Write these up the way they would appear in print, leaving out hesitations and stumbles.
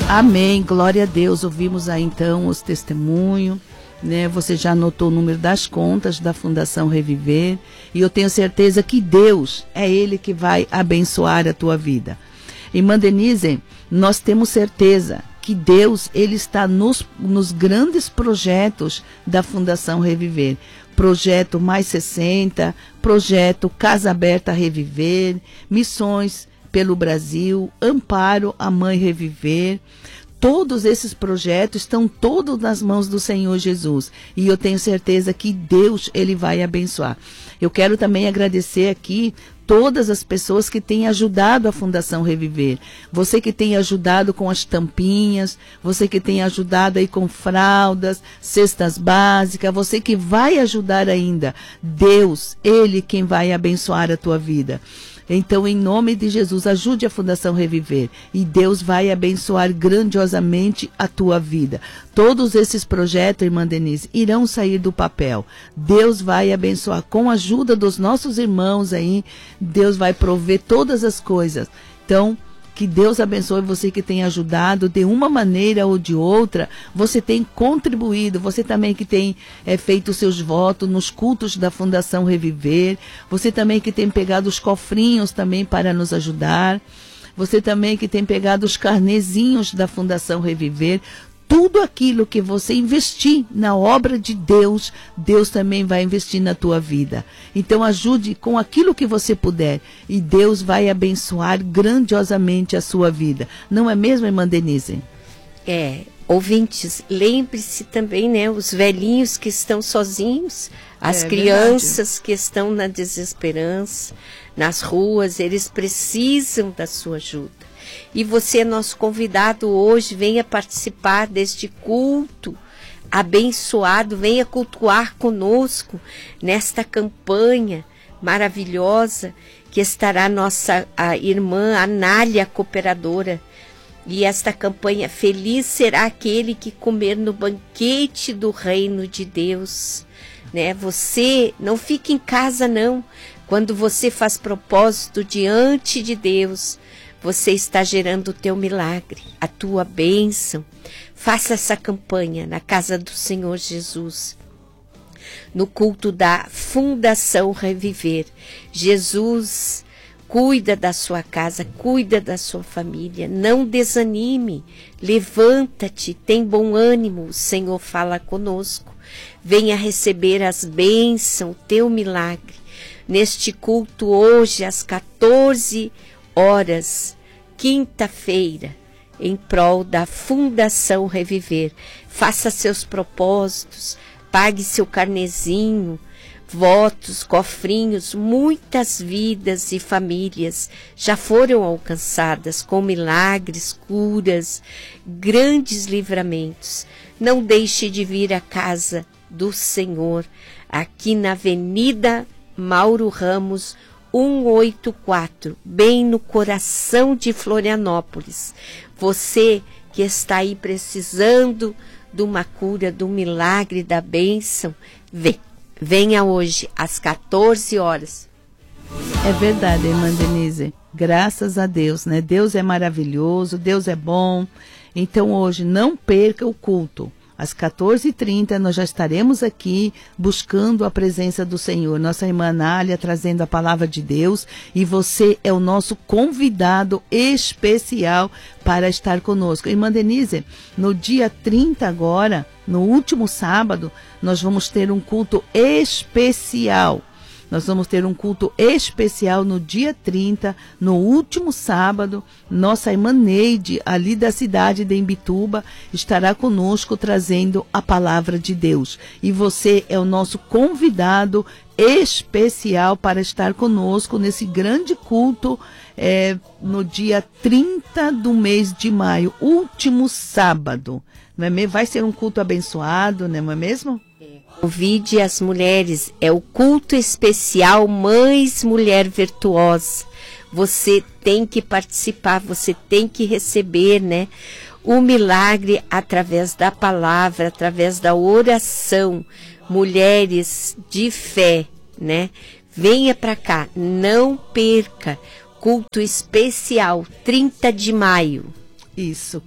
Amém, glória a Deus. Ouvimos aí então os testemunhos, né? Você já anotou o número das contas da Fundação Reviver, e eu tenho certeza que Deus é Ele que vai abençoar a tua vida. Irmã Denise, nós temos certeza que Deus, Ele está nos grandes projetos da Fundação Reviver. Projeto Mais 60, projeto Casa Aberta Reviver, Missões pelo Brasil, Amparo a Mãe Reviver. Todos esses projetos estão todos nas mãos do Senhor Jesus. E eu tenho certeza que Deus, Ele vai abençoar. Eu quero também agradecer aqui todas as pessoas que têm ajudado a Fundação Reviver. Você que tem ajudado com as tampinhas, você que tem ajudado aí com fraldas, cestas básicas, você que vai ajudar ainda. Deus, Ele quem vai abençoar a tua vida. Então, em nome de Jesus, ajude a Fundação Reviver e Deus vai abençoar grandiosamente a tua vida. Todos esses projetos, irmã Denise, irão sair do papel. Deus vai abençoar com a ajuda dos nossos irmãos aí. Deus vai prover todas as coisas. Então, que Deus abençoe você que tem ajudado de uma maneira ou de outra. Você tem contribuído, você também que tem feito seus votos nos cultos da Fundação Reviver. Você também que tem pegado os cofrinhos também para nos ajudar. Você também que tem pegado os carnezinhos da Fundação Reviver. Tudo aquilo que você investir na obra de Deus, Deus também vai investir na tua vida. Então ajude com aquilo que você puder e Deus vai abençoar grandiosamente a sua vida. Não é mesmo, irmã Denise? Ouvintes, lembre-se também, né, os velhinhos que estão sozinhos, as crianças que estão na desesperança, nas ruas, eles precisam da sua ajuda. E você é nosso convidado hoje, venha participar deste culto abençoado, venha cultuar conosco nesta campanha maravilhosa que estará a irmã Anália, cooperadora. E esta campanha, feliz será aquele que comer no banquete do reino de Deus. Né? Você não fique em casa não, quando você faz propósito diante de Deus, você está gerando o teu milagre, a tua bênção. Faça essa campanha na casa do Senhor Jesus, no culto da Fundação Reviver. Jesus cuida da sua casa, cuida da sua família. Não desanime, levanta-te, tem bom ânimo, o Senhor fala conosco. Venha receber as bênçãos, o teu milagre. Neste culto hoje, às 14 horas, quinta-feira, em prol da Fundação Reviver. Faça seus propósitos, pague seu carnezinho, votos, cofrinhos. Muitas vidas e famílias já foram alcançadas com milagres, curas, grandes livramentos. Não deixe de vir à casa do Senhor, aqui na Avenida Mauro Ramos, 184, bem no coração de Florianópolis. Você que está aí precisando de uma cura, do milagre, da bênção, venha hoje às 14 horas. É verdade, irmã Denise. Graças a Deus, né? Deus é maravilhoso, Deus é bom. Então hoje não perca o culto. Às 14h30 nós já estaremos aqui buscando a presença do Senhor. Nossa irmã Anália trazendo a palavra de Deus e você é o nosso convidado especial para estar conosco. Irmã Denise, no dia 30 agora, no último sábado, nós vamos ter um culto especial. Nós vamos ter um culto especial no dia 30, no último sábado. Nossa irmã Neide, ali da cidade de Imbituba, estará conosco trazendo a palavra de Deus. E você é o nosso convidado especial para estar conosco nesse grande culto no dia 30 do mês de maio, último sábado. Não é mesmo? Vai ser um culto abençoado, não é mesmo? Convide as mulheres, é o culto especial Mães Mulher Virtuosa. Você tem que participar, você tem que receber, né? O milagre através da palavra, através da oração. Mulheres de fé, né? Venha para cá, não perca. Culto especial, 30 de maio. Isso.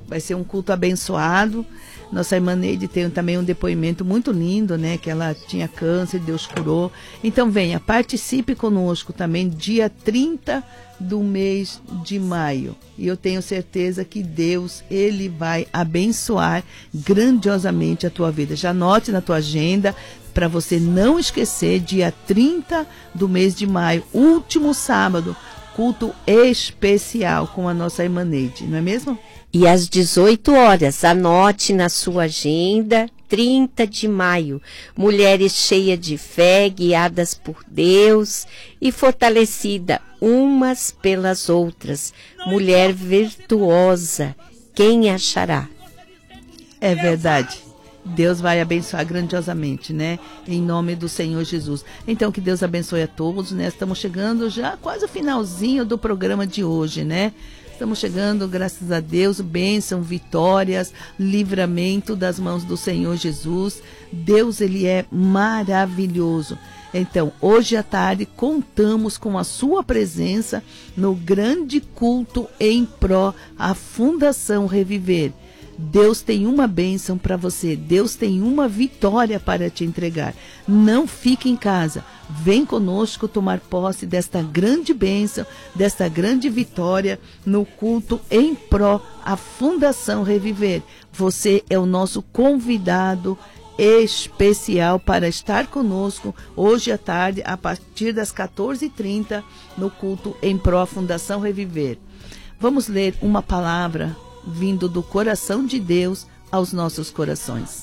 Vai ser um culto abençoado. Nossa irmã Neide tem também um depoimento muito lindo, né? Que ela tinha câncer, Deus curou. Então venha, participe conosco também dia 30 do mês de maio. E eu tenho certeza que Deus, Ele vai abençoar grandiosamente a tua vida. Já anote na tua agenda, para você não esquecer, dia 30 do mês de maio, último sábado, culto especial com a nossa irmã Neide, não é mesmo? E às 18 horas, anote na sua agenda, 30 de maio, mulheres cheias de fé, guiadas por Deus e fortalecida umas pelas outras. Mulher virtuosa, quem achará? É verdade. Deus vai abençoar grandiosamente, né? Em nome do Senhor Jesus. Então, que Deus abençoe a todos, né? Estamos chegando já quase ao finalzinho do programa de hoje, né? Estamos chegando, graças a Deus, bênção, vitórias, livramento das mãos do Senhor Jesus. Deus, Ele é maravilhoso. Então, hoje à tarde, contamos com a sua presença no grande culto em pró à Fundação Reviver. Deus tem uma bênção para você, Deus tem uma vitória para te entregar. Não fique em casa, vem conosco tomar posse desta grande bênção, desta grande vitória no culto em pró à Fundação Reviver. Você é o nosso convidado especial para estar conosco hoje à tarde, a partir das 14h30, no culto em pró à Fundação Reviver. Vamos ler uma palavra vindo do coração de Deus aos nossos corações.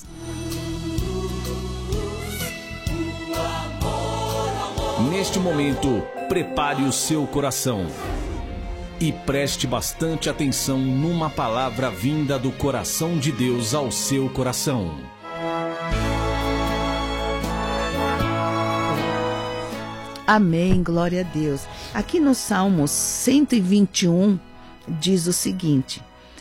Neste momento, prepare o seu coração e preste bastante atenção numa palavra vinda do coração de Deus ao seu coração. Amém, glória a Deus. Aqui no Salmos 121 diz o seguinte: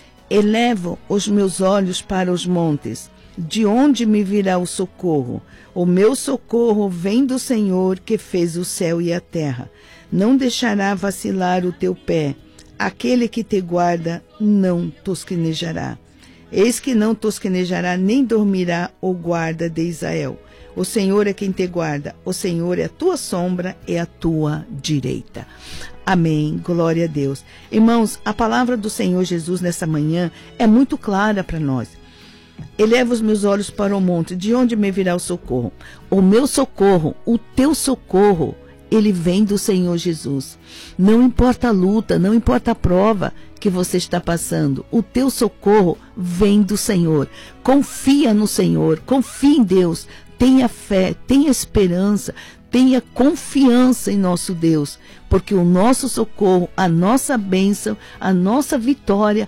elevo os meus olhos para os montes, de onde me virá o socorro? O meu socorro vem do Senhor, que fez o céu e a terra. Não deixará vacilar o teu pé, aquele que te guarda não tosquenejará. Eis que não tosquenejará, nem dormirá o guarda de Israel. O Senhor é quem te guarda, o Senhor é a tua sombra e a tua direita. Amém, glória a Deus. Irmãos, a palavra do Senhor Jesus nessa manhã é muito clara para nós. Eleva os meus olhos para o monte, de onde me virá o socorro? O meu socorro, o teu socorro, ele vem do Senhor Jesus. Não importa a luta, não importa a prova que você está passando, o teu socorro vem do Senhor. Confia no Senhor, confia em Deus, tenha fé, tenha esperança, tenha confiança em nosso Deus, porque o nosso socorro, a nossa bênção, a nossa vitória,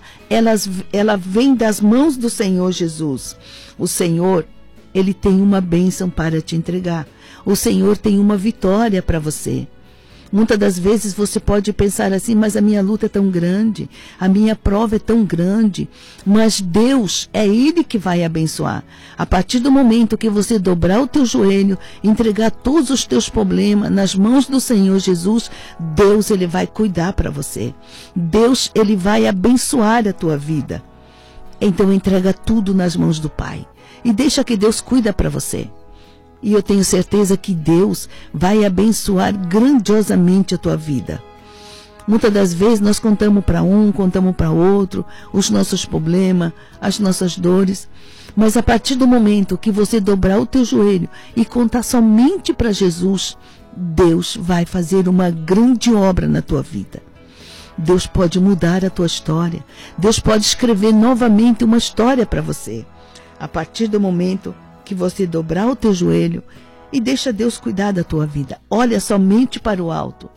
ela vem das mãos do Senhor Jesus. O Senhor, Ele tem uma bênção para te entregar. O Senhor tem uma vitória para você. Muitas das vezes você pode pensar assim, mas a minha luta é tão grande, a minha prova é tão grande, mas Deus é Ele que vai abençoar. A partir do momento que você dobrar o teu joelho, entregar todos os teus problemas nas mãos do Senhor Jesus, Deus, Ele vai cuidar para você. Deus, Ele vai abençoar a tua vida. Então entrega tudo nas mãos do Pai e deixa que Deus cuida para você. E eu tenho certeza que Deus vai abençoar grandiosamente a tua vida. Muitas das vezes nós contamos para um, contamos para outro, os nossos problemas, as nossas dores. Mas a partir do momento que você dobrar o teu joelho e contar somente para Jesus, Deus vai fazer uma grande obra na tua vida. Deus pode mudar a tua história. Deus pode escrever novamente uma história para você. A partir do momento que você dobrar o teu joelho e deixa Deus cuidar da tua vida. Olha somente para o alto.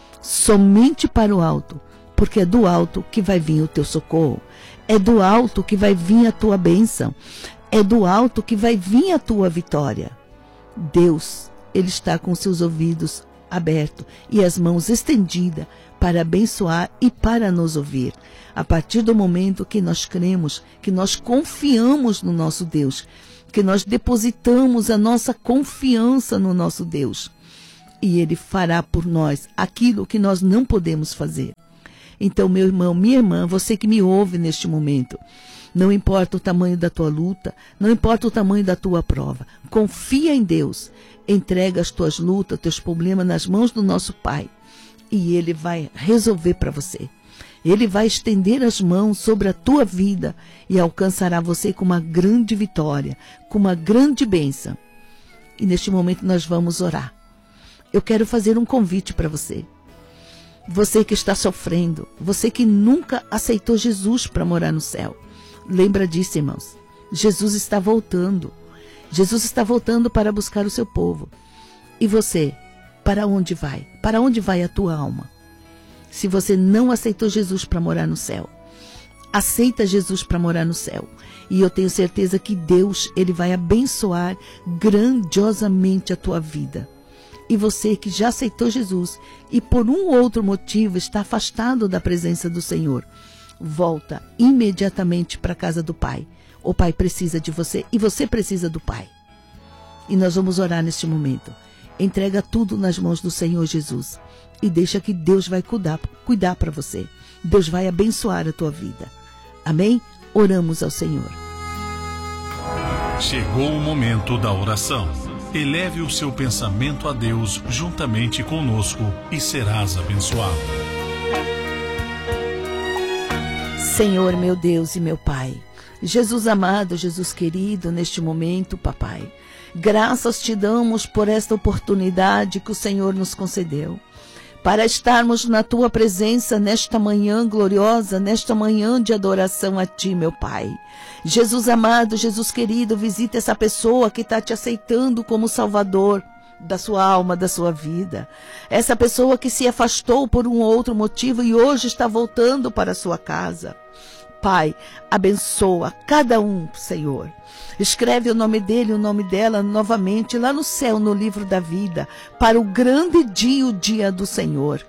Somente para o alto. Porque é do alto que vai vir o teu socorro. É do alto que vai vir a tua bênção. É do alto que vai vir a tua vitória. Deus, Ele está com seus ouvidos abertos e as mãos estendidas para abençoar e para nos ouvir. A partir do momento que nós cremos, que nós confiamos no nosso Deus, que nós depositamos a nossa confiança no nosso Deus. E Ele fará por nós aquilo que nós não podemos fazer. Então, meu irmão, minha irmã, você que me ouve neste momento, não importa o tamanho da tua luta, não importa o tamanho da tua prova, confia em Deus, entrega as tuas lutas, teus problemas nas mãos do nosso Pai, e Ele vai resolver para você. Ele vai estender as mãos sobre a tua vida e alcançará você com uma grande vitória, com uma grande bênção. E neste momento nós vamos orar. Eu quero fazer um convite para você. Você que está sofrendo, você que nunca aceitou Jesus para morar no céu. Lembra disso, irmãos. Jesus está voltando. Jesus está voltando para buscar o seu povo. E você, para onde vai? Para onde vai a tua alma? Se você não aceitou Jesus para morar no céu, aceita Jesus para morar no céu. E eu tenho certeza que Deus, Ele vai abençoar grandiosamente a tua vida. E você que já aceitou Jesus e por um ou outro motivo está afastado da presença do Senhor, volta imediatamente para a casa do Pai. O Pai precisa de você e você precisa do Pai. E nós vamos orar neste momento. Entrega tudo nas mãos do Senhor Jesus e deixa que Deus vai cuidar para você. Deus vai abençoar a tua vida. Amém? Oramos ao Senhor. Chegou o momento da oração. Eleve o seu pensamento a Deus juntamente conosco e serás abençoado. Senhor, meu Deus e meu Pai, Jesus amado, Jesus querido, neste momento, papai, graças te damos por esta oportunidade que o Senhor nos concedeu, para estarmos na tua presença nesta manhã gloriosa, nesta manhã de adoração a ti, meu Pai. Jesus amado, Jesus querido, visita essa pessoa que está te aceitando como Salvador da sua alma, da sua vida. Essa pessoa que se afastou por um outro motivo e hoje está voltando para a sua casa. Pai, abençoa cada um, Senhor. Escreve o nome dele, o nome dela novamente lá no céu, no livro da vida, para o grande dia, o dia do Senhor.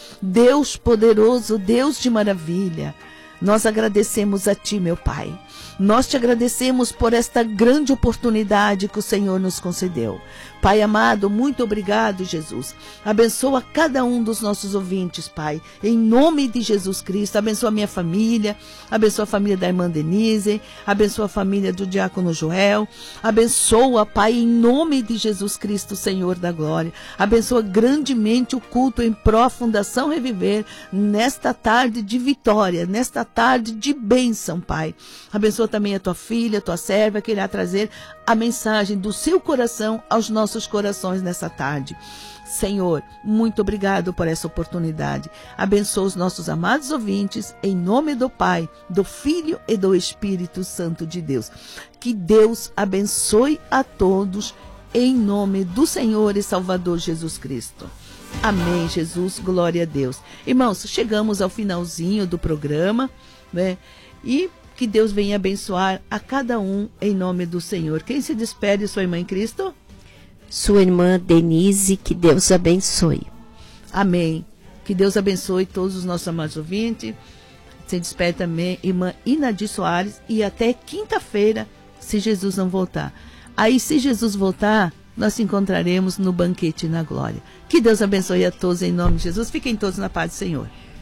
Deus poderoso, Deus de maravilha, nós agradecemos a ti, meu Pai. Nós te agradecemos por esta grande oportunidade que o Senhor nos concedeu. Pai amado, muito obrigado, Jesus. Abençoa cada um dos nossos ouvintes, Pai. Em nome de Jesus Cristo, abençoa a minha família, abençoa a família da irmã Denise, abençoa a família do diácono Joel, abençoa, Pai, em nome de Jesus Cristo, Senhor da glória. Abençoa grandemente o culto em pró Fundação Reviver, nesta tarde de vitória, nesta tarde de bênção, Pai. Abençoa também a tua filha, a tua serva, que irá trazer a mensagem do seu coração aos nossos corações nessa tarde. Senhor, muito obrigado por essa oportunidade. Abençoa os nossos amados ouvintes, em nome do Pai, do Filho e do Espírito Santo de Deus. Que Deus abençoe a todos, em nome do Senhor e Salvador Jesus Cristo. Amém, Jesus, glória a Deus. Irmãos, chegamos ao finalzinho do programa, né? E que Deus venha abençoar a cada um em nome do Senhor. Quem se despede, sua irmã em Cristo? Sua irmã Denise, que Deus abençoe. Amém. Que Deus abençoe todos os nossos amados ouvintes. Se despede também irmã Inadir Soares e até quinta-feira, se Jesus não voltar. Aí, se Jesus voltar, nós se encontraremos no banquete na glória. Que Deus abençoe a todos em nome de Jesus. Fiquem todos na paz do Senhor.